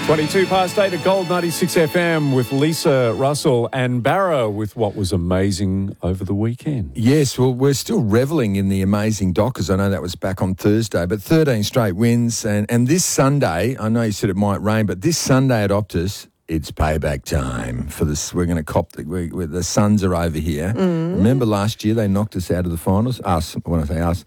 22 past 8 at Gold 96 FM with Lisa Russell and Barrow with what was amazing over the weekend. Yes, well, we're still revelling in the amazing Dockers. I know that was back on Thursday, but 13 straight wins. And this Sunday, I know you said it might rain, but this Sunday at Optus, it's payback time for this. We're going to cop the Suns are over here. Remember last year they knocked us out of the finals? Us, when I say us,